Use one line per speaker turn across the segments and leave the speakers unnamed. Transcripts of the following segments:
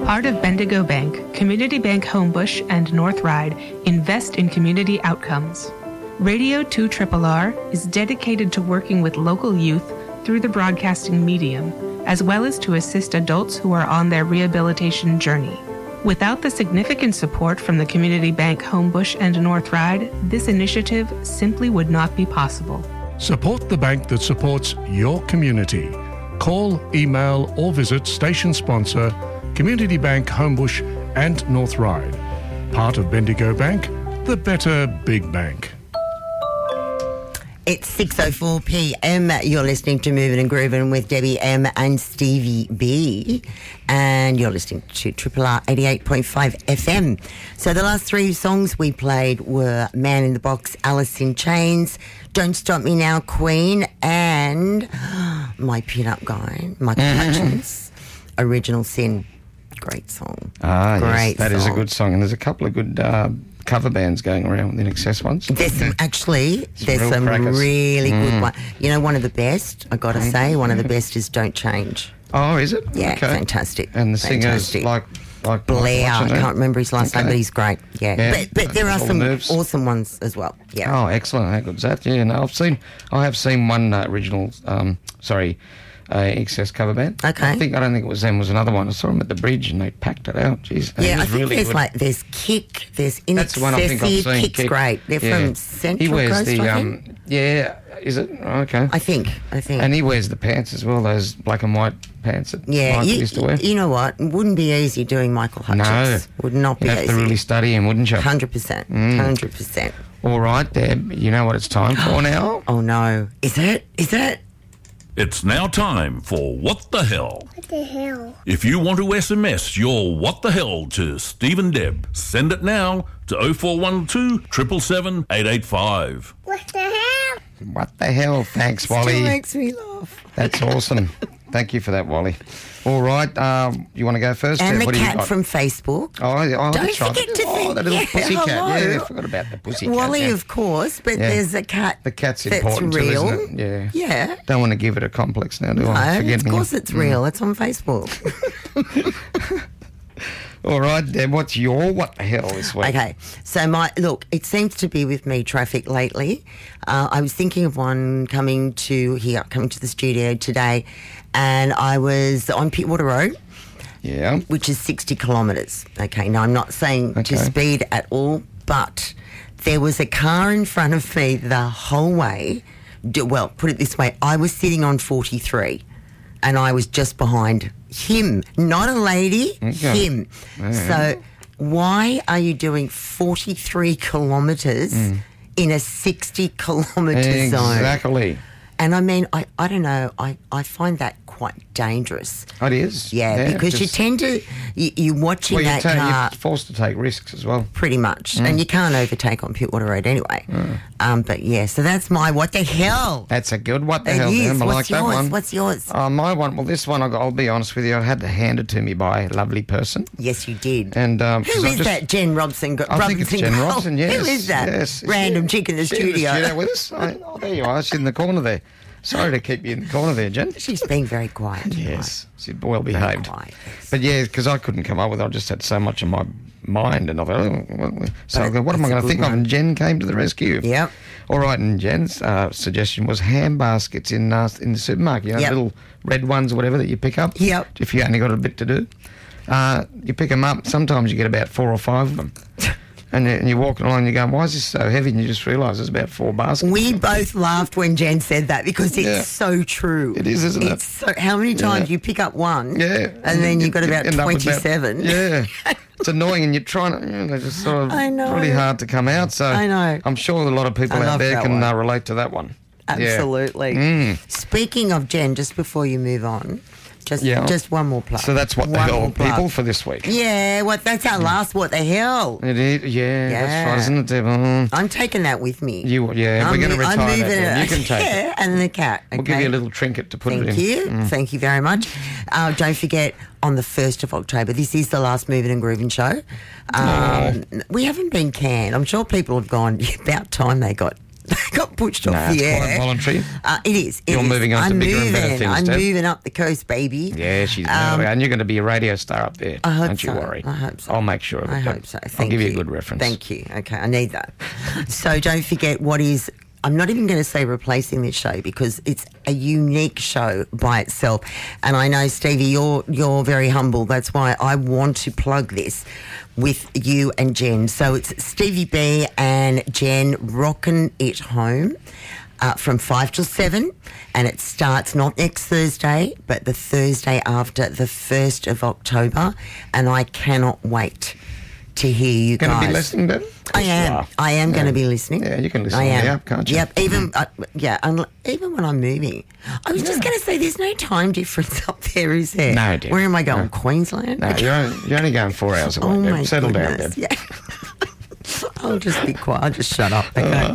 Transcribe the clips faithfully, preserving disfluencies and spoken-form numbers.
Part of Bendigo Bank, Community Bank Homebush and North Ryde invest in community outcomes. Radio two R R R is dedicated to working with local youth through the broadcasting medium, as well as to assist adults who are on their rehabilitation journey. Without the significant support from the Community Bank Homebush and North Ryde, this initiative simply would not be possible.
Support the bank that supports your community. Call, email or visit station sponsor Community Bank Homebush and North Ryde. Part of Bendigo Bank, the better big bank.
It's six oh four p.m. You're listening to Moving and Grooving with Debbie M and Stevie B. And you're listening to Triple R eighty-eight point five F M. So the last three songs we played were Man in the Box, Alice in Chains, Don't Stop Me Now, Queen, and My Pin-Up Guy, Michael Hutchins, Original Sin. Great song.
Ah,
Great
yes, that
song.
is a good song. And there's a couple of good uh, cover bands going around with In Excess ones.
There's some, actually,
Some
there's
real
some
crackers.
really
Mm.
good ones. You know, one of the best, I got to say, one of the best is Don't Change.
Oh, is it?
Yeah,
Okay.
fantastic.
And the singer's
Fantastic.
like... like
Blair, I
what's her name?
can't remember his last name,
Okay.
but he's great. Yeah,
Yeah.
But, but there are
All the
some
nerves.
awesome ones as well. Yeah.
Oh, excellent. How good's that? Yeah, no, I've seen... I have seen one uh, original... Um, sorry... Uh, Excess cover band.
Okay.
I think I don't think it was them. It was another one. I saw them at the bridge and they packed it out. Jeez, and it
Yeah, I
was
think
really
there's
good.
like there's Kick, there's In
That's the one I think I've
Excessive.
seen.
Kick's
Kick.
great. They're
Yeah.
from Central
He wears
Coast,
the
I
um.
think.
Yeah, is it? Okay.
I think. I think.
And he wears the pants as well. Those black and white pants that
yeah,
Michael
you,
used to wear.
you know what? It wouldn't be easy doing Michael
no,
Hutchins. Would not be
You'd have
easy.
to really study him, wouldn't you?
Hundred percent.
Mm.
Hundred percent.
All right, Deb. You know what it's time for now?
Oh no! Is it? Is it?
It's now time for What the Hell.
What the hell?
If you want to S M S your What the Hell to Steve and Deb, send it now to oh four one two, seven seven seven, eight eight five.
What the hell?
What the hell? Thanks, Wally.
Still makes me laugh.
That's awesome. Thank you for that, Wally. All right. Um, you want to go first?
And
Deb?
the
What do you
cat
got?
from Facebook.
Oh, oh
Don't
that's right.
forget to
Oh,
think-
that little
yeah,
pussy cat.
hello.
Yeah, I forgot about the pussy cat.
Wally,
yeah.
of course, but
Yeah.
there's a cat.
The cat's
that's
important too,
real.
isn't it? Yeah.
Yeah.
Don't want to give it a complex now, do
No,
I? Forget
of
me.
course it's real. It's on Facebook.
All right, Deb, what's your what the hell this week?
Okay, so my look, it seems to be with me traffic lately. Uh, I was thinking of one coming to here, coming to the studio today, and I was on Pittwater Road,
Yeah.
which is sixty kilometres. Okay, now I'm not saying
Okay.
to speed at all, but there was a car in front of me the whole way. D- Well, put it this way, I was sitting on forty-three, and I was just behind him, not a lady,
Okay.
him. So why are you doing forty-three kilometres in a sixty kilometre zone?
Exactly.
And I mean, I, I don't know, I, I find that quite dangerous.
It is.
Yeah, because you
just-
tend to, you, you're watching
well, you
that
ta-
car
you're forced to take risks as well.
pretty much, and you can't overtake on Pittwater Road anyway. Um, but yeah, so that's my what the hell.
That's a good what the
It
hell,
is.
Deb. I
What's
like
yours?
that one.
What's yours?
Uh, my one, well, this one, I'll, I'll be honest with you, I had to hand it to me by a lovely person.
Yes, you did.
And um,
Who
'cause I
is
just-
that? Jen Robson.
I
Robinson
think it's Jen
Gold?
Robson, yes.
Who is that?
Yes.
Random chick in the
She's
studio.
studio with us. I, oh, there you are. She's in the corner there. Sorry to keep you in the corner there, Jen.
She's being very quiet.
Yes, she's well
Very
behaved.
quiet. Yes.
But yeah, because I couldn't come up with it. I just had so much in my mind. And I thought, oh, well, so I
But
go, what am I
it's a
going to
good
think of?
one.
And Jen came to the rescue.
Yep.
All right, and Jen's uh, suggestion was ham baskets in uh, in the supermarket. You know,
Yep.
little red ones or whatever that you pick up.
Yep.
If you only got a bit to do. Uh, you pick them up. Sometimes you get about four or five of them. And you- and you're walking along and you're going, why is this so heavy? And you just realise there's about four baskets.
We both laughed when Jen said that because it's
Yeah.
so true.
It is, isn't it?
It's so, how many times
Yeah.
you pick up one
Yeah.
and then you've got
You
about
end up with about-
twenty-seven.
yeah. It's annoying and you're trying to, you know, they're just sort of
I know.
really hard to come out. So
I know.
I'm sure a lot of people
I
out
love
there
that
can
one.
uh, relate to that one. Yeah.
Absolutely.
Mm.
Speaking of Jen, just before you move on, just
Yeah.
just one more plug.
So that's what the
One
hell,
more plug.
people, for this week.
Yeah, what that's our last what the hell.
It is, yeah, that's
Yeah.
right, isn't it, Deb? Mm.
I'm taking that with me.
You, yeah,
I'm
we're going to
mo- I'm
retire that.
moving
Then. You
it.
can take
yeah,
it.
and the cat.
We'll give
okay?
you a little trinket to put
Thank
it in.
you.
Mm.
Thank you very much. Uh, don't forget, on the first of October, this is the last Moving and Grooving show. Um, we haven't been canned. I'm sure people have gone, about time they got they got pushed off
Nah,
the
it's
air.
quite voluntary.
Uh, it is. It
You're
is.
moving on to
I'm
bigger and better
moving.
things,
I'm
Deb.
moving up the coast, baby.
Yeah, she's
Um,
moving, and you're going to be a radio star up there.
I hope
Don't you
so.
worry.
I hope so.
I'll make sure of it.
I
Deb.
hope so.
I'll
Thank
give you
you.
a good reference.
Thank you. Okay, I need that. So don't forget what is. I'm not even going to say replacing this show because it's a unique show by itself. And I know, Stevie, you're you're very humble. That's why I want to plug this with you and Jen. So it's Stevie B and Jen rocking it home. Uh, from five till seven, and it starts not next Thursday, but the Thursday after, the first of October, and I cannot wait to hear you
Going
guys.
to be listening, Deb?
I am.
Wow.
I am going
Yeah.
to be listening.
Yeah, you can listen
I
on the
am.
app, can't you?
Yep. Even uh, yeah. Unl- even when I'm moving, I was just going to say, there's no time difference up there, is there?
No, dear.
Where am I going?
No.
Queensland.
No, you're only, you're only going four hours away,
Oh
Deb.
my
Settle
goodness.
down, Deb.
Yeah. I'll just be quiet. I'll just shut up. Okay.
Uh,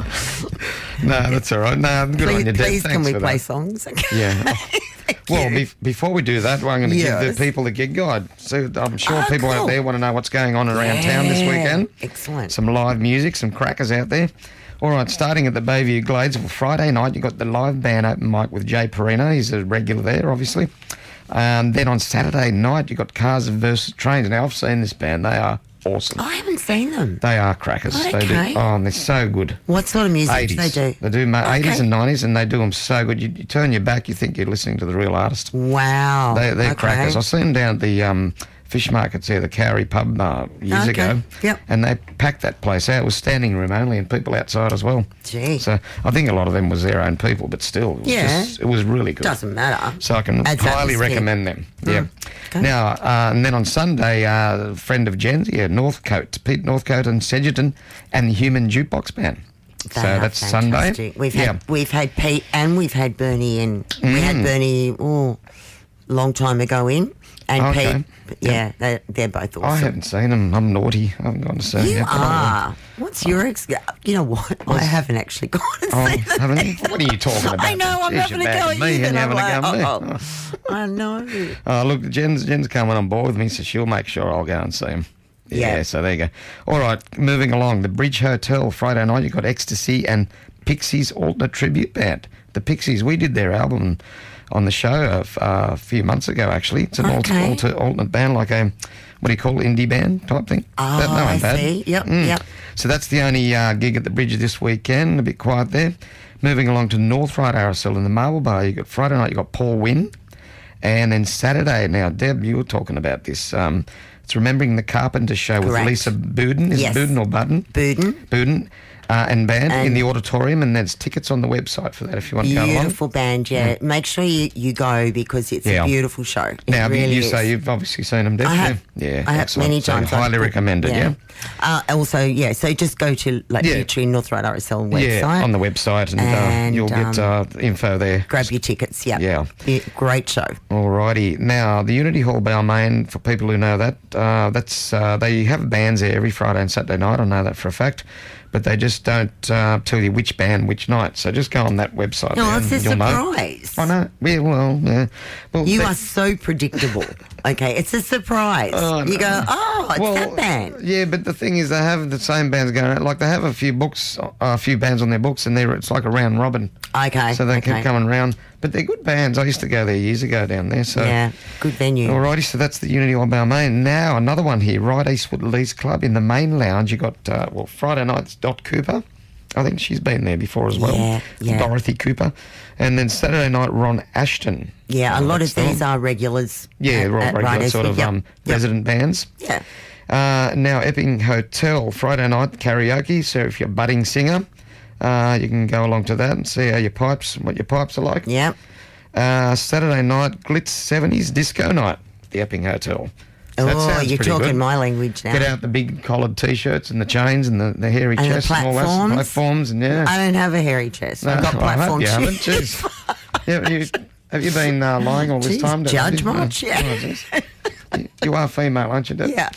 No, that's all right. No, good
please,
on you, Deb.
please
Thanks
can we
for
play
that.
songs? Okay.
Yeah. Well, bef- before we do that, well, I'm going to
Yes.
give the people the gig guide. So I'm sure
Oh,
people
cool.
out there want to know what's going on around town this
Yeah.
weekend.
Excellent.
Some live music, some crackers out there. All right, starting at the Bayview Glades for Friday night, you've got the live band open mic with Jay Perino. He's a regular there, obviously. Um, then on Saturday night, you've got Cars versus Trains. Now, I've seen this band. They are awesome.
I haven't seen them.
They are crackers.
Oh,
They do.
okay.
Oh, and they're so good.
What sort of music
eighties.
do they do?
They do ma-
Okay.
eighties and nineties, and they do them so good. You, you turn your back, you think you're listening to the real artist.
Wow.
They, they're
Okay.
crackers. I seen them down at the um, fish markets there, the Cowrie pub, uh, years
Okay.
ago.
Yep.
And they packed that place out. It was standing room only and people outside as well.
Gee.
So I think a lot of them was their own people, but still, it was,
Yeah.
just, it was really good.
Doesn't matter.
So I can
Adds
highly
atmosphere.
recommend them. Yeah.
Okay.
Now, uh, and then on Sunday, uh, a friend of Jen's, yeah, Northcote, Pete Northcote and Sedgerton, and the Human Jukebox Band.
They
so
are
that's
fantastic.
Sunday.
We've
yeah.
had we've had Pete and we've had Bernie in. We
Mm.
had Bernie oh, long time ago in, and
Okay.
Pete. Yeah, they, they're both awesome.
I haven't seen them. I'm naughty. I haven't gone to see them
You
yet. but I will.
are. What's your ex? You know what? I haven't actually gone and
Oh,
seen them.
haven't you? What are you talking about?
I know. I'm
Jeez,
having a
you're
go
bagging
at
me
you,
and
and I'm
having a go
like,
at me.
oh, I know.
Oh, look, Jen's, Jen's coming on board with me, so she'll make sure I'll go and see him. Yeah,
Yeah.
so there you go. All right, moving along. The Bridge Hotel, Friday night, you've got Ecstasy and Pixies Alternate Tribute Band. The Pixies, we did their album on the show a, f- uh, a few months ago, actually. It's an alter,
Okay.
alter, alternate band, like a, what do you call it, indie band type thing.
Oh,
That- that
I
ain't bad.
see. Yep,
Mm.
yep.
So that's the only uh, gig at the Bridge this weekend. A bit quiet there. Moving along to North Ryde R S L in the Marble Bar. You got Friday night. You got Paul Wynn, and then Saturday. Now, Deb, you were talking about this. Um, it's Remembering the Carpenter show with
Correct.
Lisa Buden. Is
Yes.
it Buden or Budden?
Buden.
Buden. Uh, and band in
And-
the auditorium, and there's tickets on the website for that if you want to go along.
Beautiful band, yeah. Make sure you, you go because it's
Yeah.
a beautiful show. It
Now,
really
you
is.
say you've obviously seen them, Deb?
I have.
Yeah,
I have
excellent.
many
So
times. I've
highly
booked-
recommended, yeah?
Uh, also, yeah, so just go to like
Yeah.
literally North Ryde R S L website.
Yeah, on the website, and, uh,
And,
you'll get uh,
um,
info there.
Grab your tickets, yeah.
Yeah.
Great show.
Alrighty. Now, the Unity Hall Balmain, for people who know that, uh, that's uh, they have bands there every Friday and Saturday night. I know that for a fact. But they just don't uh, tell you which band, which night. So just go on that website.
No,
there
it's a
and you'll know.
surprise.
I know. Yeah, well, yeah. Well,
You
they-
are so predictable. Okay, it's a surprise.
Oh,
you
no.
go, oh, it's
well,
that band.
Yeah, but the thing is, they have the same bands going out. Like, they have a few books, uh, a few bands on their books, and they're, it's like a round robin.
Okay,
So they
okay.
keep coming round. But they're good bands. I used to go there years ago down there. So
Yeah, good venue.
Alrighty, so that's the Unity Hall Balmain. Now, another one here, Right Eastwood Lease Club in the main lounge. You got, uh, well, Friday night's Dot Cooper. I think she's been there before as well.
Yeah, yeah.
Dorothy Cooper. And then Saturday night, Ron Ashton.
Yeah, a
Oh,
lot
that's
of
the
these
one.
are regulars.
Yeah,
at,
right,
at
regular
Ryde
sort
Eastwood.
of
Yep,
um,
yep.
resident bands.
Yeah.
Uh, now, Epping Hotel, Friday night karaoke. So if you're a budding singer, uh, you can go along to that and see how your pipes, what your pipes are like.
Yep.
Uh, Saturday night, Glitz seventies disco night, the Epping Hotel. So that
Oh,
sounds
you're
pretty
talking
good.
my language now.
Get out the big collared T-shirts and the chains and the, the hairy
And the
chest and all that.
platforms.
Platforms and yeah.
I don't have a hairy chest. I've got
I hope
platform
you haven't.
shoes.
Jeez. yeah, you, have you been uh, lying all this
Jeez,
time? Deb?
judge
Have you?
much?
Oh,
Yeah.
jeez. you, you are female, aren't you, Deb?
Yeah.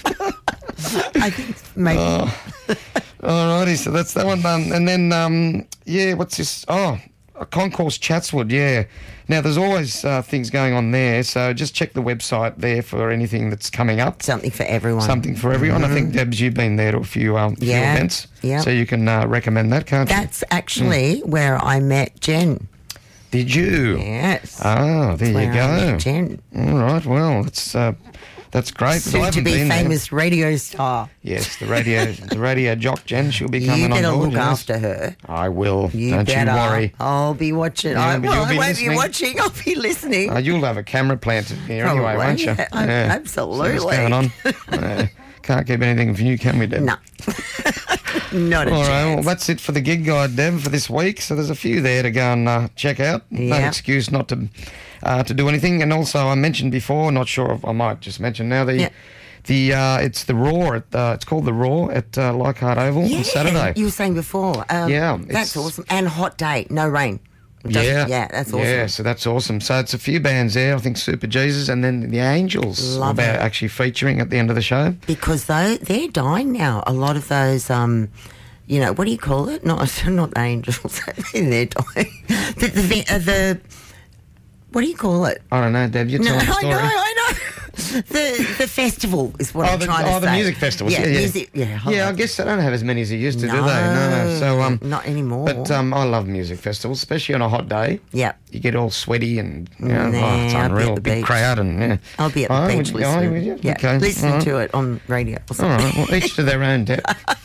I think maybe.
Oh. Alrighty, so that's that one done. And then, um, yeah, what's this? Oh, A Concourse Chatswood, yeah. Now, there's always uh, things going on there, so just check the website there for anything that's coming up.
Something for everyone.
Something for everyone.
Mm-hmm.
I think, Debs, you've been there to a few, um, few
Yeah,
events,
yeah.
so you can uh, recommend that, can't you?
That's actually mm. where I met Jen.
Did you?
Yes.
Oh, there
Where
you
I
go.
met Jen.
All right, well, that's... Uh, That's great. I
Soon to
haven't
be
been there.
famous radio star.
Yes, the radio, the radio jock Jen. She'll be coming
You better
on board.
look
yes.
after her.
I will.
You
Don't
better.
you worry.
I'll be watching.
Yeah,
I,
but
well,
you'll
I
be
won't
listening.
be watching. I'll be listening.
Uh, you'll have a camera planted here anyway,
Probably,
won't you?
yeah, I- absolutely.
So what's going on? uh, can't keep anything from you, can we, Deb?
No. Not a
All right,
chance.
well, that's it for the gig guide, Deb, for this week. So there's a few there to go and uh, check out. No
Yeah.
excuse not to uh, to do anything. And also, I mentioned before, not sure if I might just mention now, the
Yeah.
the uh, it's the Raw. At, uh, it's called the Raw at uh, Leichhardt Oval
Yeah,
on Saturday.
you were saying before. Um,
Yeah,
That's
it's-
awesome. And hot day, no rain. It doesn't-
Yeah,
Yeah, that's awesome.
Yeah, so that's awesome. So it's a few bands there. I think Super Jesus and then the Angels
Love
are about
it.
actually featuring at the end of the show.
Because though they're dying now. A lot of those, um, you know, what do you call it? Not not angels. they're dying. The, the, uh, the what do you call it?
I don't know, Deb. You're
No,
telling the
I
story.
know, I know. The the festival is what
Oh,
I'm
the,
trying to
oh,
say.
the music festivals. Yeah, yeah.
music. Yeah,
Yeah, I
hold on.
guess they don't have as many as they used to, do
No,
they? No. So, um,
not anymore.
But um, I love music festivals, especially on a hot day.
Yeah.
You get all sweaty and, you know,
Nah,
oh, it's
I'll be
unreal.
at the
Big
beach.
crowd and, yeah.
I'll be at the
Oh,
beach
would you- oh,
listening.
would you?
Yeah,
Okay.
listening
all right.
to it on radio. Or
All
something.
right, well, each to their own, Deb.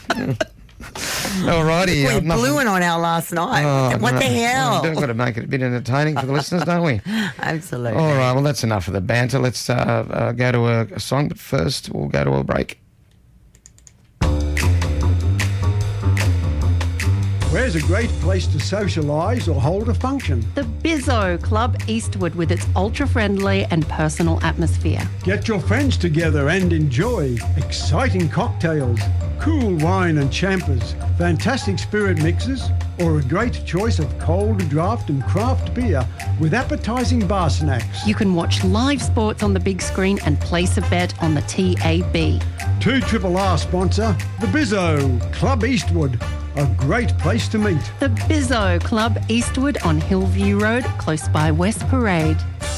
All righty.
We blew it on our last night.
Oh,
what
no.
the hell?
We've got to make it a bit entertaining for the listeners, don't we?
Absolutely.
All right, well, that's enough of the banter. Let's uh, uh, go to a, a song, but first we'll go to a break.
Where's a great place to socialise or hold a function?
The Bizzo Club Eastwood with its ultra-friendly and personal atmosphere.
Get your friends together and enjoy exciting cocktails, cool wine and champers, fantastic spirit mixes, or a great choice of cold draft and craft beer with appetising bar snacks.
You can watch live sports on the big screen and place a bet on the T A B.
two R R sponsor, the Bizzo Club Eastwood. A great place to meet.
The Bizzo Club Eastwood on Hillview Road, close by West Parade.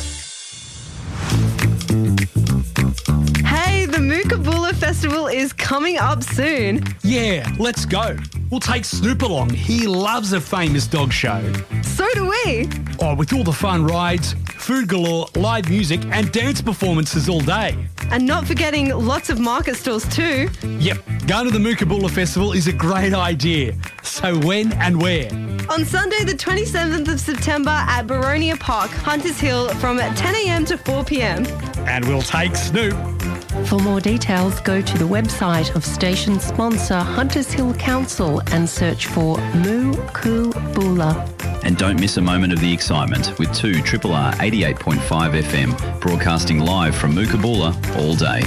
Hey, the Mookaboola Festival is coming up soon.
Yeah, let's go. We'll take Snoop along. He loves a famous dog show.
So do we.
Oh, with all the fun rides, food galore, live music and dance performances all day.
And not forgetting lots of market stalls too.
Yep, going to the Mookaboola Festival is a great idea. So when and where?
On Sunday, the twenty-seventh of September at Baronia Park, Hunters Hill, from ten a.m. to four p.m.
And we'll take Snoop.
For more details, go to the website of station sponsor Hunters Hill Council and search for Mookaboola.
And don't miss a moment of the excitement with two R R R eighty-eight point five F M broadcasting live from Mookaboola all day.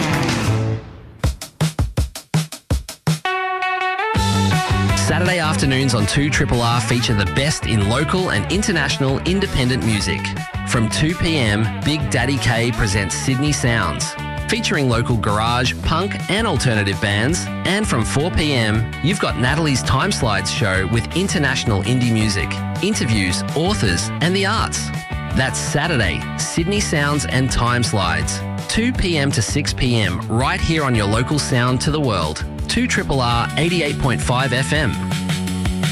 Saturday afternoons on two R R R feature the best in local and international independent music. From two p.m, Big Daddy K presents Sydney Sounds, featuring local garage, punk and alternative bands. And from four p.m, you've got Natalie's Time Slides show with international indie music, interviews, authors and the arts. That's Saturday, Sydney Sounds and Time Slides, two p.m. to six p.m, right here on your local sound to the world. two R R R eighty-eight point five F M.